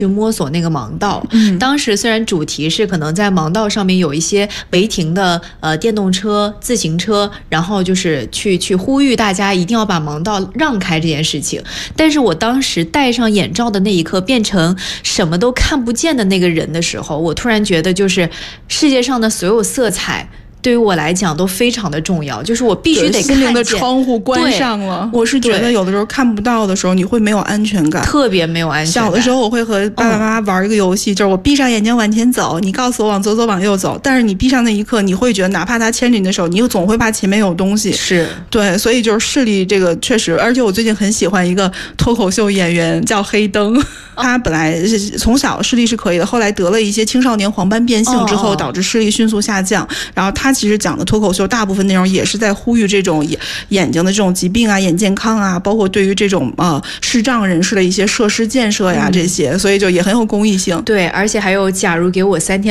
去摸索那个盲道。当时虽然主题是可能在盲道上面有一些违停的电动车、自行车，然后就是去呼吁大家一定要把盲道让开这件事情，但是我当时戴上眼罩的那一刻，变成什么都看不见的那个人的时候，我突然觉得就是世界上的所有色彩对于我来讲都非常的重要，就是我必须得看见。 心灵的窗户关上了。我是觉得有的时候看不到的时候，你会没有安全感， 特别没有安全感。 小的时候我会和爸爸妈妈玩一个游戏，就是我闭上眼睛往前走，你告诉我往左走往右走，但是你闭上那一刻，你会觉得哪怕他牵着你的手，你又总会怕前面有东西。 是对，所以就是视力这个确实，而且我最近很喜欢一个脱口秀演员叫黑灯，他本来从小视力是可以的，后来得了一些青少年黄斑变性之后，导致视力迅速下降。然后他其实讲的脱口秀大部分内容也是在呼吁这种眼睛的这种疾病啊、眼健康啊，包括对于这种视障人士的一些设施建设呀这些，所以就也很有公益性。 对，而且还有假如给我3天